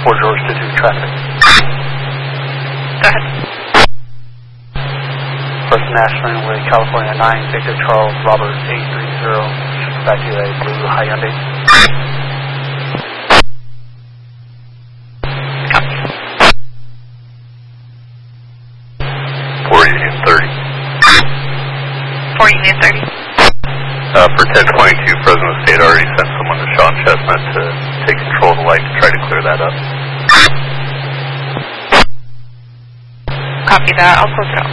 Fort George to 2 traffic. Go ahead. First National Runway, California 9, Victor Charles, Robert 830, back to a blue Hyundai. Copy. 4 Union 30. 4 Union 30. For 1022, Fresno State already sent someone to Sean Chestnut to take control of the light to try to clear that up. Copy that. I'll close it out.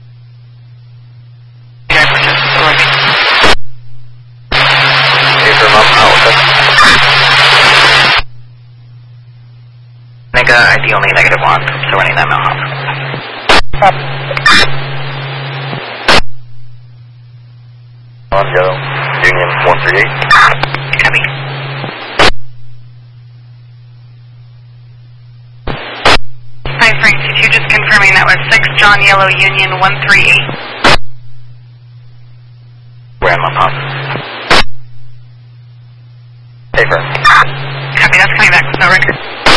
Nigga, ID only -1, so running that now. Copy. On yellow, Union 138. Copy. Hi, Frank 22, just confirming that was 6 John Yellow Union 138. We're in La Paz. Hey, Frank. Copy, that's coming back with no record.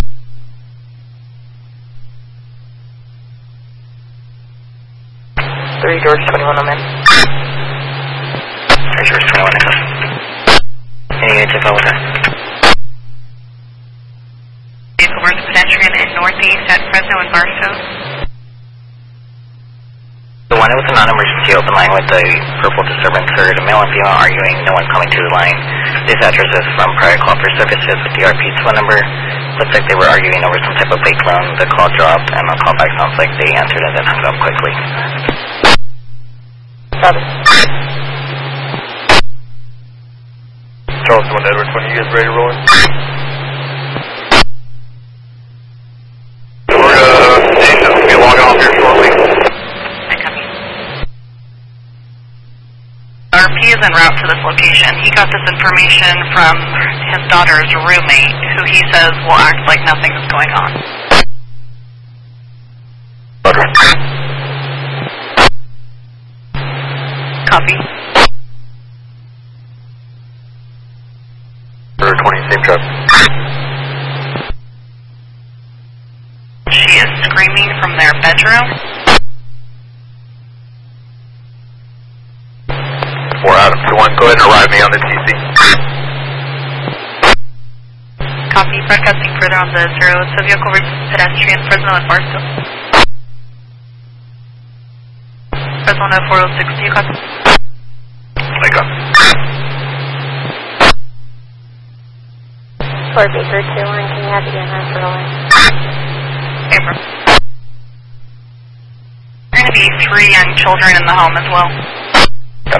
George 21, I'm in. 3 George 21, I'm in. Any units info with that? Vehicle worth pedestrian in northeast at Fresno and Barstow. The one with the non-emergency open line with the purple disturbance heard a male and female arguing, no one coming to the line. Dispatchers is from prior call for services with DRP's phone number. Looks like they were arguing over some type of bake loan. The call dropped and the callback sounds like they answered and then hung up quickly. Copy. Charles 1 Edward 20, you guys ready to roll in? Station will be logging off here shortly. I copy. RP is en route to this location. He got this information from his daughter's roommate, who he says will act like nothing is going on. Copy. 20, same truck. She is screaming from their bedroom. 4 Adam 21, go ahead and arrive me on the TC. Copy. Broadcasting further on the 0. It's a vehicle versus pedestrian, Fresno and Barstow. Fresno 406, do you copy? I got it. Fort Baker 2-1, can you have the EMS rolling? April. There are going to be 3 young children in the home as well.